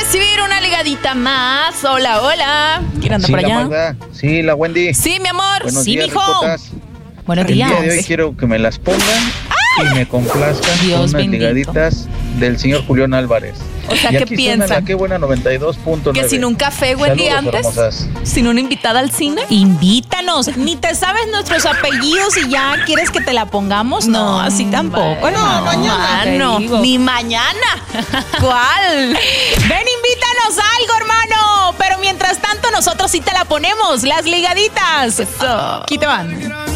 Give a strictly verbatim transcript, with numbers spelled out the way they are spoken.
recibir una ligadita más. Hola, hola. ¿Quién anda sí, por allá? La Magda. Sí, la Wendy. Sí, mi amor. Buenos sí, días, mijo. ricotas. Buenos El días. día de hoy quiero que me las pongan y me complazcan Dios con unas bendito. ligaditas del señor Julián Álvarez. O sea, y ¿qué aquí piensan? suena la Qué Buena noventa y dos punto nueve. ¿Que sin un café, Wendy, Saludos, antes? hermosas. ¿Sin una invitada al cine? Invítanos. Ni te sabes nuestros apellidos y ya quieres que te la pongamos. No, así tampoco. No, mañana. te No, digo. ni mañana. ¿Cuál? Ven, invítanos a algo, hermano. Pero mientras tanto, nosotros sí te la ponemos. Las ligaditas. Eso. Aquí te van.